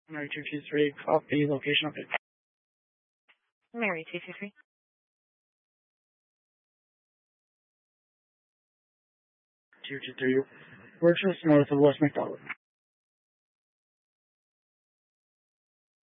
Mary 223, copy, location update. Mary 223. 223, we're just north of West McDonald.